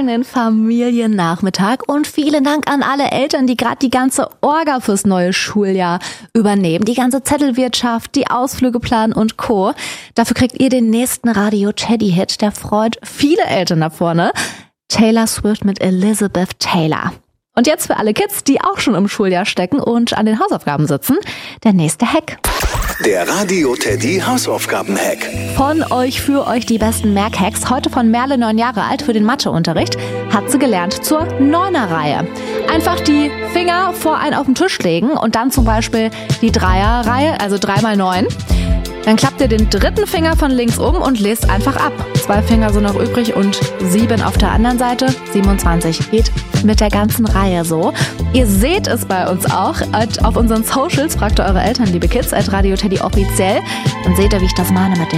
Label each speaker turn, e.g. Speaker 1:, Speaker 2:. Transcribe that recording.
Speaker 1: schönen Familiennachmittag und vielen Dank an alle Eltern, die gerade die ganze Orga fürs neue Schuljahr übernehmen. Die ganze Zettelwirtschaft, die Ausflüge planen und Co. Dafür kriegt ihr den nächsten Radio-Teddy-Hit. Der freut viele Eltern da vorne. Taylor Swift mit Elizabeth Taylor. Und jetzt für alle Kids, die auch schon im Schuljahr stecken und an den Hausaufgaben sitzen, der nächste Hack.
Speaker 2: Der Radio-Teddy Hausaufgaben-Hack.
Speaker 1: Von euch für euch die besten Merk-Hacks. Heute von Merle, 9 Jahre alt, für den Matheunterricht. Hat sie gelernt zur 9er-Reihe. Einfach die Finger vor einen auf den Tisch legen und dann zum Beispiel die 3er-Reihe, also 3 mal 9. Dann klappt ihr den dritten Finger von links um und lest einfach ab. 2 Finger sind noch übrig und 7 auf der anderen Seite. 27 geht mit der ganzen Reihe so. Ihr seht es bei uns auch. Auf unseren Socials fragt ihr eure Eltern, liebe Kids, @Radio-Teddy offiziell. Dann seht ihr, wie ich das meine mit den